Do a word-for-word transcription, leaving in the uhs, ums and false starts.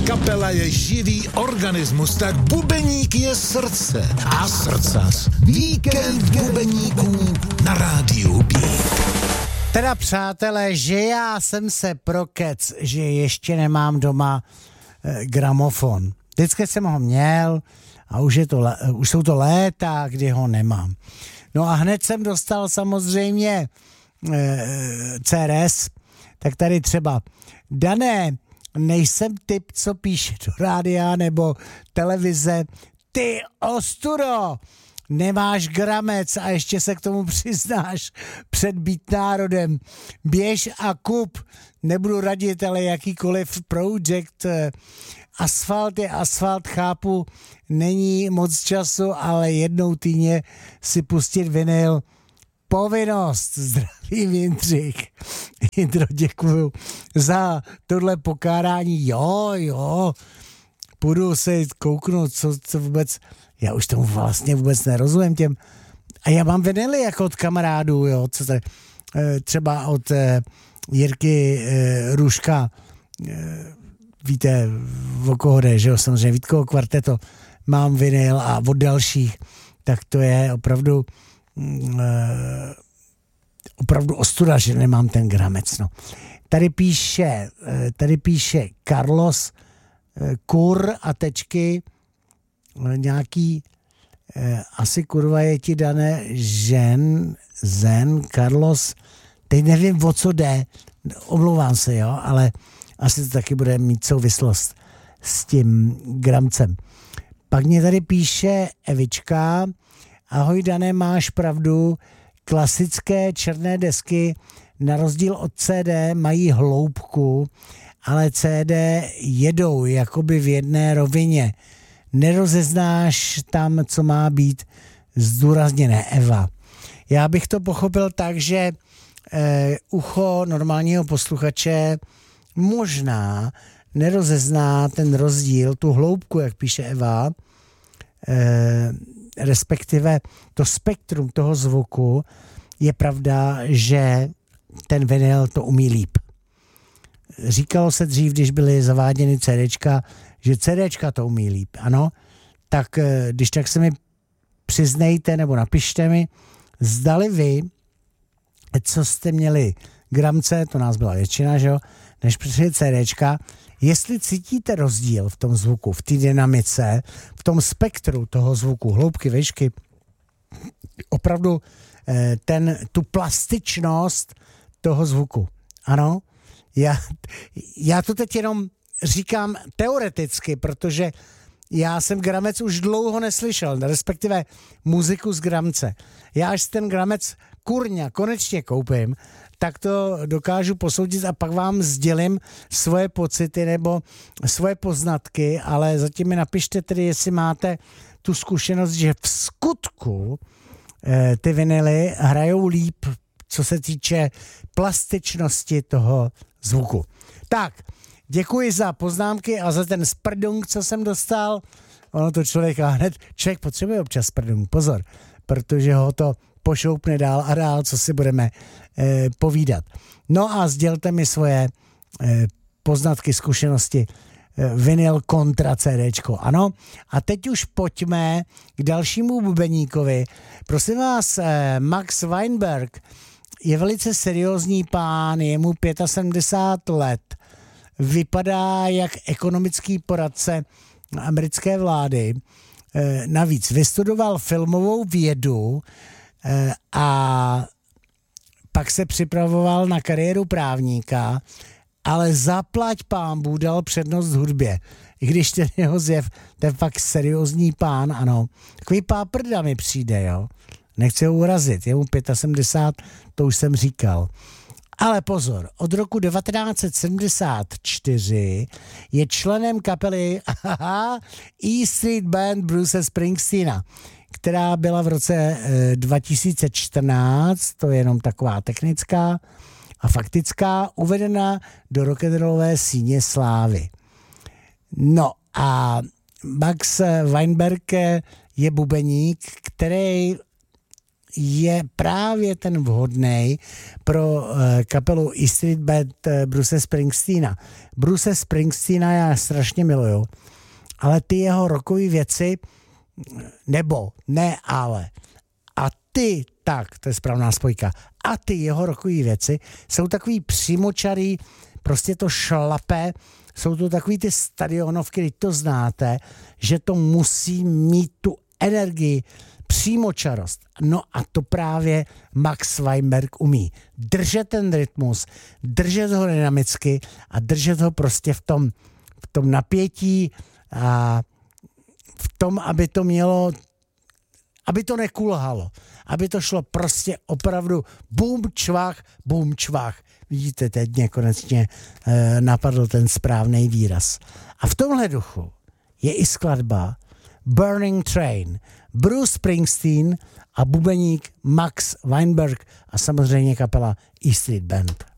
Kapela je živý organismus, tak bubeník je srdce a srdcař. Víkend bubeníků na rádiu Beat. Teda přátelé, že já jsem se prokec, že ještě nemám doma e, gramofon. Vždycky jsem ho měl a už, je to, už jsou to léta, kdy ho nemám. No a hned jsem dostal samozřejmě e, C R S, tak tady třeba Dané, nejsem typ, co píše do rádia nebo televize. Ty ostudo, nemáš gramec a ještě se k tomu přiznáš před Být národem. Běž a kup, nebudu radit, ale jakýkoliv projekt. Asfalt je asfalt, chápu, není moc času, ale jednou týdně si pustit vinyl. Povinnost. Zdravím, Jindřich. Jindro, děkuju za tohle pokárání. Jo, jo, půjdu se kouknout, co, co vůbec, já už tomu vlastně vůbec nerozumím těm. A já mám vinily jako od kamarádů, jo, co tady, třeba od Jirky Růžka, víte, o koho jde, že jo, samozřejmě Vítkovo kvarteto, mám vinyl a od dalších, tak to je opravdu opravdu ostuda, že nemám ten gramec, no. Tady píše, tady píše Carlos Kur a tečky nějaký asi kurva je ti dané žen, zen, Carlos, teď nevím, o co jde, omlouvám se, jo, ale asi to taky bude mít souvislost s tím gramcem. Pak mě tady píše Evička, ahoj Dané, máš pravdu, klasické černé desky na rozdíl od C D mají hloubku, ale C D jedou jakoby v jedné rovině. Nerozeznáš tam, co má být zdůrazněné, Eva. Já bych to pochopil tak, že eh, ucho normálního posluchače možná nerozezná ten rozdíl, tu hloubku, jak píše Eva, eh, respektive to spektrum toho zvuku, je pravda, že ten vinyl to umí líp. Říkalo se dřív, když byly zaváděny CDčka, že CDčka to umí líp, ano, tak když tak se mi přiznejte nebo napište mi, zdali vy, co jste měli gramce, to nás byla většina, že jo, než přišli CDčka, jestli cítíte rozdíl v tom zvuku, v té dynamice, v tom spektru toho zvuku, hloubky, výšky, opravdu ten, tu plastičnost toho zvuku. Ano, já, já to teď jenom říkám teoreticky, protože já jsem gramec už dlouho neslyšel, respektive muziku z gramce. Já až ten gramec kurňa konečně koupím, tak to dokážu posoudit a pak vám sdělím svoje pocity nebo svoje poznatky, ale zatím mi napište tedy, jestli máte tu zkušenost, že v skutku eh, ty vinily hrajou líp, co se týče plastičnosti toho zvuku. Tak, děkuji za poznámky a za ten sprdung, co jsem dostal. Ono to člověka hned, člověk potřebuje občas sprdung, pozor, protože ho to pošoupne dál a dál, co si budeme eh, povídat. No a sdělte mi svoje eh, poznatky, zkušenosti, eh, vinyl kontra CDčko, ano. A teď už pojďme k dalšímu bubeníkovi. Prosím vás, eh, Max Weinberg je velice seriózní pán, je mu sedmdesát pět let. Vypadá jak ekonomický poradce americké vlády. Eh, navíc vystudoval filmovou vědu eh, a pak se připravoval na kariéru právníka, ale zaplať pánbů dal přednost hudbě. I když ten jeho zjev, ten fakt seriózní pán, ano. Takový páprda mi přijde, jo. Nechci ho urazit, je mu sedmdesát pět, to už jsem říkal. Ale pozor, od roku devatenáct set sedmdesát čtyři je členem kapely E Street Band Bruce Springsteena, která byla v roce dva tisíce čtrnáct, to je jenom taková technická a faktická, uvedena do rock'n'rollové síně slávy. No a Max Weinberg je bubeník, který je právě ten vhodný pro uh, kapelu E Street Band uh, Bruce Springsteena. Bruce Springsteena já strašně miluju, ale ty jeho rockové věci, nebo ne ale, a ty, tak, to je správná spojka, a ty jeho rockové věci jsou takový přímočarý, prostě to šlape, jsou to takový ty stadionovky, když to znáte, že to musí mít tu energii, přímočarost. No a to právě Max Weinberg umí. Držet ten rytmus, držet ho dynamicky a držet ho prostě v tom, v tom napětí a v tom, aby to mělo, aby to nekulhalo, aby to šlo prostě opravdu bum, čvach, bum, čvach. Vidíte, teď mě konečně e, napadl ten správný výraz. A v tomhle duchu je i skladba Burning Train, Bruce Springsteen a bubeník Max Weinberg a samozřejmě kapela E Street Band.